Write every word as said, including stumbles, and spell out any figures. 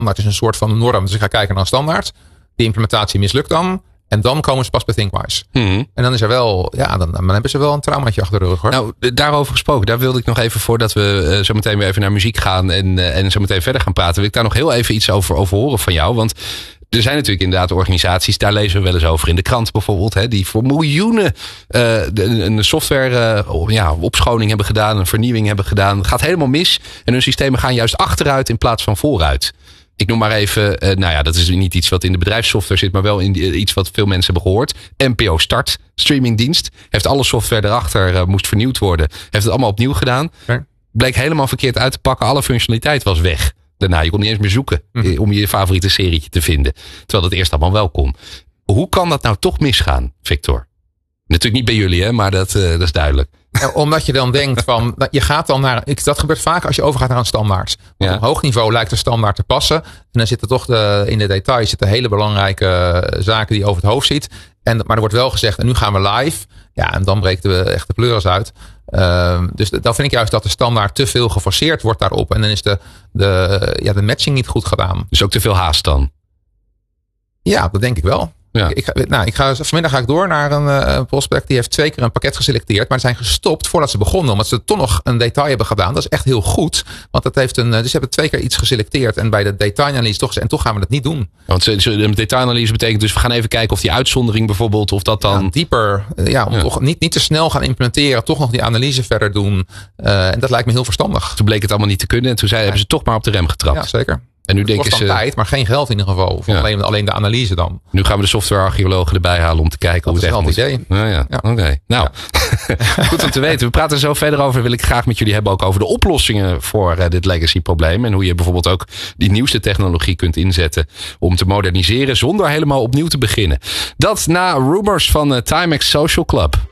Maar het is een soort van norm. Dus ik ga kijken naar een standaard. Die implementatie mislukt dan. En dan komen ze pas bij ThinkWise. Mm-hmm. En dan is er wel, ja, dan, dan hebben ze wel een traumaatje achter de rug, hoor. Nou, daarover gesproken, daar wilde ik nog even, voordat we uh, zo meteen weer even naar muziek gaan en, uh, en zo meteen verder gaan praten, wil ik daar nog heel even iets over, over horen van jou. Want er zijn natuurlijk inderdaad organisaties, daar lezen we wel eens over in de krant bijvoorbeeld, hè, die voor miljoenen uh, de, een software uh, ja, opschoning hebben gedaan, een vernieuwing hebben gedaan. Het gaat helemaal mis en hun systemen gaan juist achteruit in plaats van vooruit. Ik noem maar even, uh, nou ja, dat is niet iets wat in de bedrijfssoftware zit, maar wel in die, iets wat veel mensen hebben gehoord. N P O Start, streamingdienst, heeft alle software erachter, uh, moest vernieuwd worden. Heeft het allemaal opnieuw gedaan. Okay. Bleek helemaal verkeerd uit te pakken. Alle functionaliteit was weg. Daarna, je kon niet eens meer zoeken mm. om je favoriete serietje te vinden. Terwijl dat eerst allemaal wel kon. Hoe kan dat nou toch misgaan, Victor? Natuurlijk niet bij jullie, hè, maar dat, uh, dat is duidelijk. Omdat je dan denkt van, je gaat dan naar, dat gebeurt vaak als je overgaat naar een standaard. Ja. Op hoog niveau lijkt de standaard te passen. En dan zitten toch de, in de details zitten hele belangrijke zaken die je over het hoofd ziet. En, maar er wordt wel gezegd, en nu gaan we live. Ja, en dan breekt we echt de pleuris uit. Uh, dus dan vind ik juist dat de standaard te veel geforceerd wordt daarop. En dan is de, de, ja, de matching niet goed gedaan. Dus ook te veel haast dan? Ja, dat denk ik wel. Ja. Ik, ik, nou, ik ga, vanmiddag ga ik door naar een uh, prospect. Die heeft twee keer een pakket geselecteerd. Maar ze zijn gestopt voordat ze begonnen. Omdat ze toch nog een detail hebben gedaan. Dat is echt heel goed. Want dat heeft een, dus ze hebben twee keer iets geselecteerd. En bij de detailanalyse toch. En toch gaan we dat niet doen. Want de detailanalyse betekent dus we gaan even kijken of die uitzondering bijvoorbeeld. Of dat dan. Ja, dieper. Ja, om ja. toch niet, niet te snel gaan implementeren. Toch nog die analyse verder doen. Uh, en dat lijkt me heel verstandig. Toen bleek het allemaal niet te kunnen. En toen zei, ja. hebben ze toch maar op de rem getrapt. Ja, zeker. En nu het denken kost dan ze, tijd, maar geen geld in ieder geval. Of ja. alleen, alleen de analyse dan. Nu gaan we de softwarearcheologen erbij halen om te kijken dat hoe het echt is wel een idee. Nou ja, ja. oké. Okay. Nou, ja. Goed om te weten. We praten er zo verder over. Wil ik graag met jullie hebben ook over de oplossingen voor uh, dit legacy probleem. En hoe je bijvoorbeeld ook die nieuwste technologie kunt inzetten om te moderniseren zonder helemaal opnieuw te beginnen. Dat na Rumors van uh, Timex Social Club.